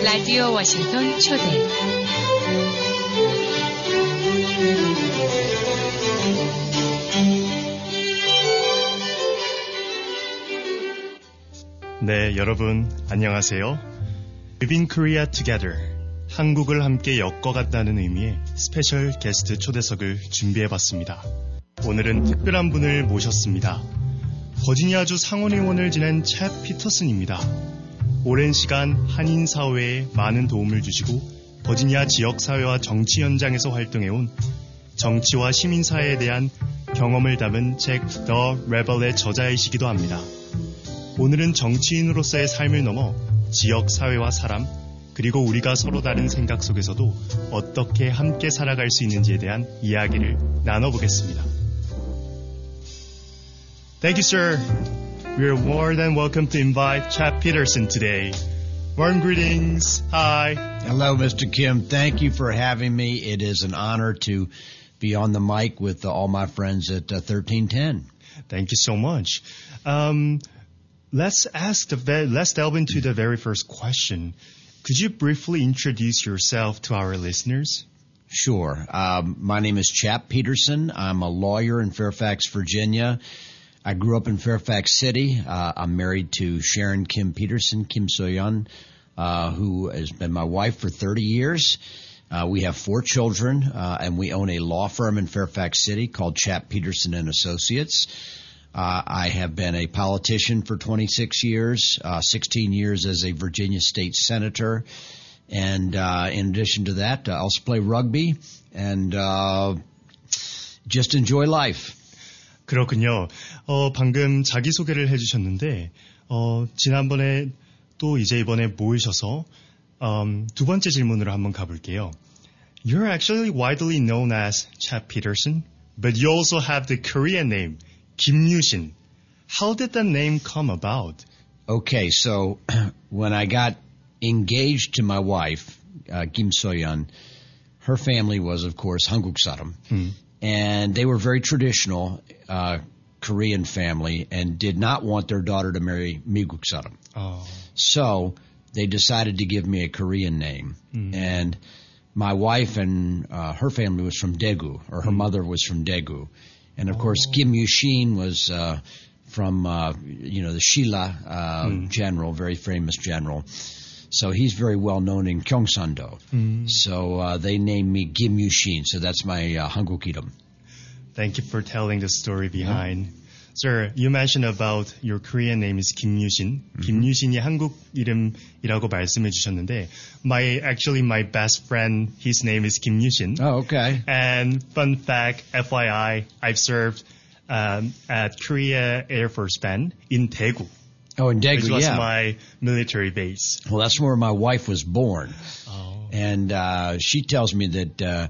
라디오 워싱턴 초대. 네, 여러분 안녕하세요. Living Korea Together, 한국을 함께 엮어간다는 의미의 스페셜 게스트 초대석을 준비해봤습니다. 오늘은 특별한 분을 모셨습니다. 버지니아주 상원의원을 지낸 챗 피터슨입니다. 오랜 시간 한인 사회에 많은 도움을 주시고 버지니아 지역사회와 정치 현장에서 활동해온 정치와 시민사회에 대한 경험을 담은 책 The Rebel의 저자이시기도 합니다. 오늘은 정치인으로서의 삶을 넘어 지역 사회와 사람, 그리고 우리가 서로 다른 생각 속에서도 어떻게 함께 살아갈 수 있는지에 대한 이야기를 나눠보겠습니다. Thank you, sir. We are more than welcome to invite Chap Peterson today. Warm greetings. Hi. Hello, Mr. Kim. Thank you for having me. It is an honor to be on the mic with all my friends at 1310. Thank you so much. Let's delve into the very first question. Could you briefly introduce yourself to our listeners? Sure. My name is Chap Peterson. I'm a lawyer in Fairfax, Virginia. I grew up in Fairfax City. I'm married to Sharon Kim Peterson, Kim So-yeon, who has been my wife for 30 years. We have 4 children, and we own a law firm in Fairfax City called Chap Peterson and Associates. I have been a politician for 26 years, 16 years as a Virginia state senator. And in addition to that, I also play rugby and just enjoy life. 그렇군요. 방금 자기소개를 해주셨는데 지난번에 또 이제 이번에 모이셔서 두 번째 질문으로 한번 가볼게요. You're actually widely known as Chap Peterson, but you also have the Korean name, Kim Yu-shin. How did that name come about? Okay, so when I got engaged to my wife, Kim So-yeon, her family was, of course, Hanguk Saram. And they were very traditional Korean family and did not want their daughter to marry Miguk Saram. Oh. So they decided to give me a Korean name. And my wife and her family was from Daegu, or her mother was from Daegu. And, of course, Kim Yu-shin was from, the Shilla general, very famous general. So he's very well known in Gyeongsang-do. So they named me Kim Yu-shin. So that's my Hanguk iram. Thank you for telling the story behind. Sir, you mentioned about your Korean name is Kim Yu-shin. Kim Yu-shin이 한국 이름이라고 말씀해 주셨는데, my best friend, his name is Kim Yu-shin. Oh, okay. And fun fact, FYI, I've served at Korea Air Force Band in Daegu. Oh, in Daegu, which was my military base. Well, that's where my wife was born. Oh. And she tells me that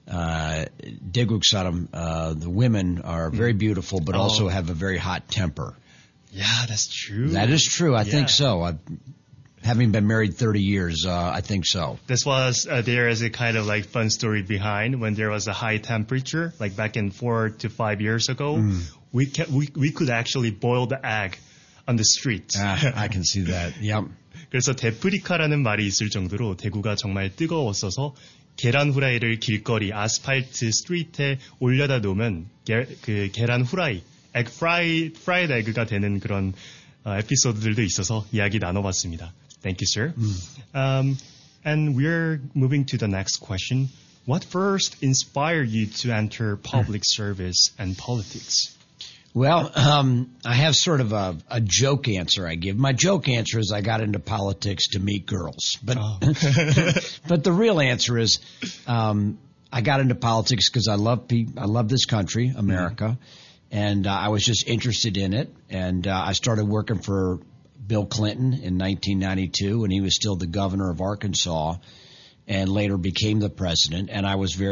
Daegu Saram, the women are very beautiful, but also have a very hot temper. Yeah, that's true. That is true. I think so. Having been married 30 years, I think so. This was, there is a kind of like fun story behind when there was a high temperature, like back in 4 to 5 years ago, we could actually boil the egg on the street. I can see that. Yep. 그래서 데프리카라는 말이 있을 정도로 대구가 정말 뜨거웠어서 계란 후라이를 길거리 아스팔트 스트리트에 올려다 놓으면 그 계란 후라이, fried egg가 되는 그런 에피소드들도 있어서 이야기 나눠봤습니다. Thank you, sir. And we're moving to the next question. What first inspired you to enter public service and politics? Well, I have sort of a joke answer I give. My joke answer is I got into politics to meet girls. But but the real answer is I got into politics because I love this country, America, and I was just interested in it. And I started working for Bill Clinton in 1992 when he was still the governor of Arkansas and later became the president. And I was very